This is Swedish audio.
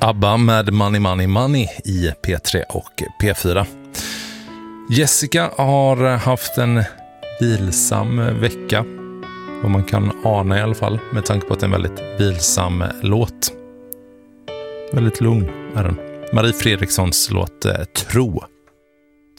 ABBA med Money Money Money i P3 och P4. Jessica har haft en vilsam vecka, vad man kan ana i alla fall, med tanke på att det är en väldigt vilsam låt. Väldigt lugn är den. Marie Fredrikssons låt Tro.